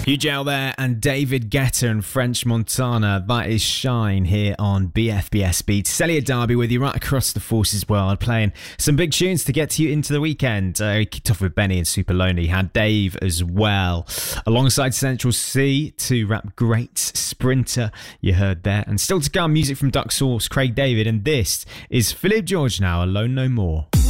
Hugel there and David Guetta and French Montana. That is Shine here on BFBS Beats. Celia Darby with you right across the Forces world, playing some big tunes to get you into the weekend. We kicked off with Benny and Super Lonely. Had Dave as well, alongside Central C, two rap greats, Sprinter you heard there, and still to come music from Duck Sauce, Craig David, and this is Philip George now, Alone No More.